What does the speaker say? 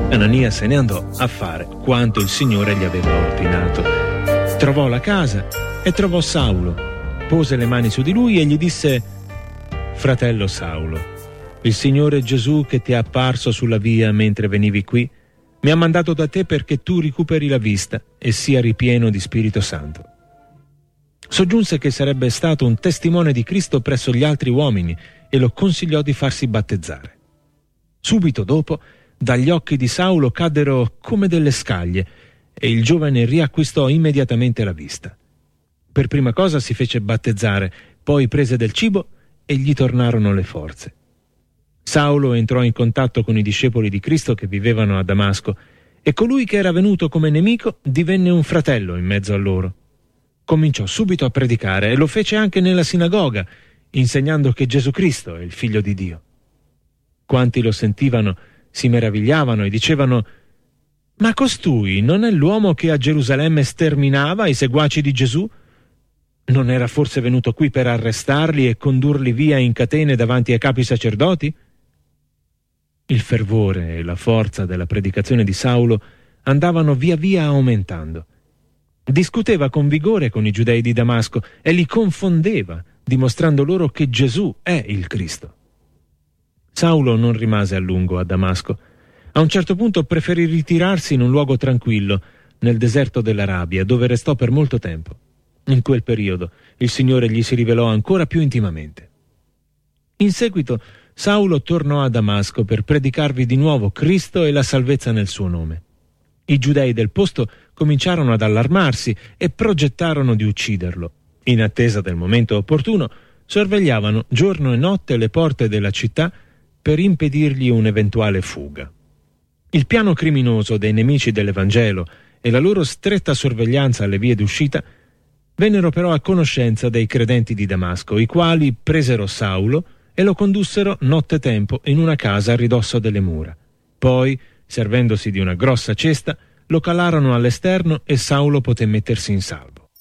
Anania se ne andò a fare quanto il Signore gli aveva ordinato. Trovò la casa e trovò Saulo. Pose le mani su di lui e gli disse: «Fratello Saulo, il Signore Gesù che ti è apparso sulla via mentre venivi qui mi ha mandato da te perché tu recuperi la vista e sia ripieno di Spirito Santo». Soggiunse che sarebbe stato un testimone di Cristo presso gli altri uomini e lo consigliò di farsi battezzare. Subito dopo, dagli occhi di Saulo caddero come delle scaglie e il giovane riacquistò immediatamente la vista. Per prima cosa si fece battezzare, poi prese del cibo e gli tornarono le forze. Saulo entrò in contatto con i discepoli di Cristo che vivevano a Damasco e colui che era venuto come nemico divenne un fratello in mezzo a loro. Cominciò subito a predicare e lo fece anche nella sinagoga, insegnando che Gesù Cristo è il Figlio di Dio. Quanti lo sentivano si meravigliavano e dicevano: «Ma costui non è l'uomo che a Gerusalemme sterminava i seguaci di Gesù? Non era forse venuto qui per arrestarli e condurli via in catene davanti ai capi sacerdoti?» Il fervore e la forza della predicazione di Saulo andavano via via aumentando. Discuteva con vigore con i giudei di Damasco e li confondeva, dimostrando loro che Gesù è il Cristo. Saulo non rimase a lungo a Damasco. A un certo punto preferì ritirarsi in un luogo tranquillo, nel deserto dell'Arabia, dove restò per molto tempo. In quel periodo il Signore gli si rivelò ancora più intimamente. In seguito Saulo tornò a Damasco per predicarvi di nuovo Cristo e la salvezza nel suo nome. I giudei del posto cominciarono ad allarmarsi e progettarono di ucciderlo. In attesa del momento opportuno, sorvegliavano giorno e notte le porte della città per impedirgli un'eventuale fuga. Il piano criminoso dei nemici dell'Evangelo e la loro stretta sorveglianza alle vie d'uscita vennero però a conoscenza dei credenti di Damasco, i quali presero Saulo e lo condussero nottetempo in una casa a ridosso delle mura. Poi, servendosi di una grossa cesta, lo calarono all'esterno e Saulo poté mettersi in salvo.